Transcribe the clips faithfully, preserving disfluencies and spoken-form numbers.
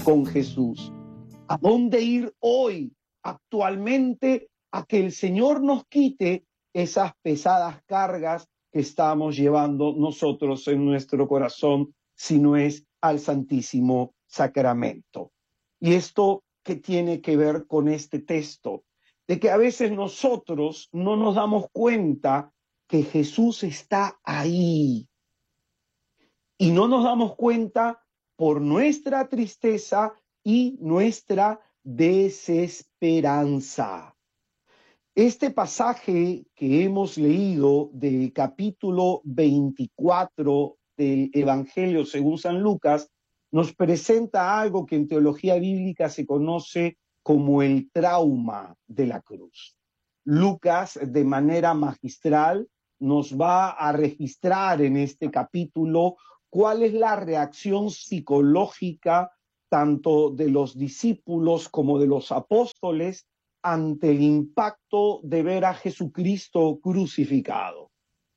con Jesús. ¿A dónde ir hoy, actualmente, a que el Señor nos quite esas pesadas cargas que estamos llevando nosotros en nuestro corazón, si no es al Santísimo Sacramento? Y esto, ¿qué tiene que ver con este texto? De que a veces nosotros no nos damos cuenta que Jesús está ahí. Y no nos damos cuenta por nuestra tristeza y nuestra desesperanza. Este pasaje que hemos leído del capítulo veinticuatro del Evangelio según San Lucas nos presenta algo que en teología bíblica se conoce como el trauma de la cruz. Lucas, de manera magistral, nos va a registrar en este capítulo cuál es la reacción psicológica tanto de los discípulos como de los apóstoles ante el impacto de ver a Jesucristo crucificado.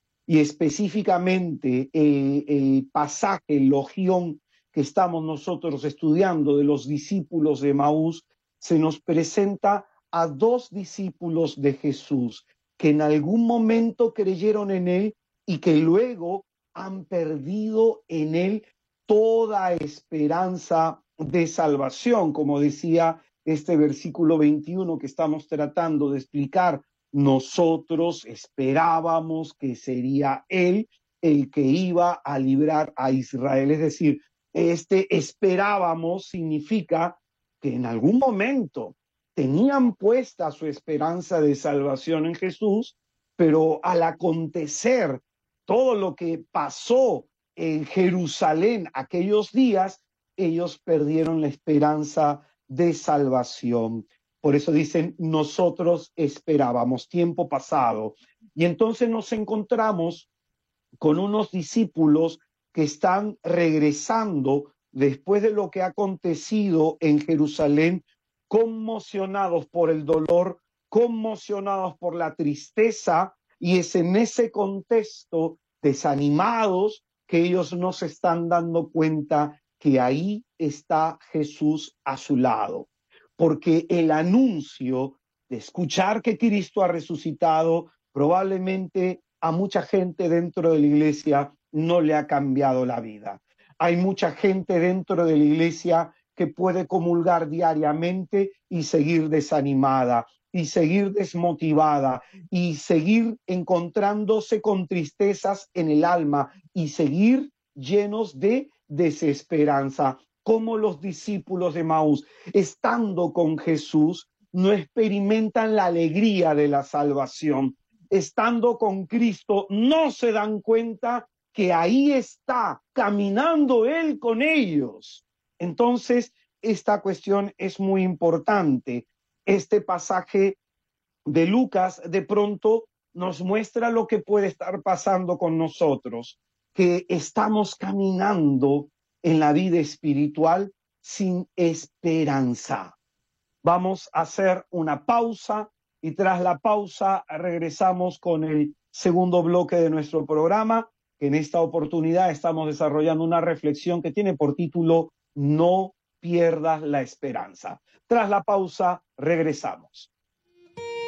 Y específicamente el, el pasaje, el logión que estamos nosotros estudiando de los discípulos de Emaús, se nos presenta a dos discípulos de Jesús que en algún momento creyeron en él y que luego han perdido en él toda esperanza de salvación, como decía este versículo veintiuno que estamos tratando de explicar. Nosotros esperábamos que sería él el que iba a librar a Israel. Es decir, este esperábamos significa que en algún momento tenían puesta su esperanza de salvación en Jesús, pero al acontecer todo lo que pasó en Jerusalén aquellos días, ellos perdieron la esperanza de salvación. Por eso dicen, nosotros esperábamos, tiempo pasado. Y entonces nos encontramos con unos discípulos que están regresando después de lo que ha acontecido en Jerusalén, conmocionados por el dolor, conmocionados por la tristeza, y es en ese contexto, desanimados, que ellos no se están dando cuenta que ahí está Jesús a su lado. Porque el anuncio de escuchar que Cristo ha resucitado, probablemente a mucha gente dentro de la iglesia no le ha cambiado la vida. Hay mucha gente dentro de la iglesia que puede comulgar diariamente y seguir desanimada, y seguir desmotivada, y seguir encontrándose con tristezas en el alma, y seguir llenos de desesperanza, como los discípulos de Emaús, estando con Jesús, no experimentan la alegría de la salvación. Estando con Cristo, no se dan cuenta que ahí está caminando Él con ellos. Entonces, esta cuestión es muy importante. Este pasaje de Lucas de pronto nos muestra lo que puede estar pasando con nosotros, que estamos caminando en la vida espiritual sin esperanza. Vamos a hacer una pausa y tras la pausa regresamos con el segundo bloque de nuestro programa, que en esta oportunidad estamos desarrollando una reflexión que tiene por título No pierdas la esperanza. Tras la pausa regresamos.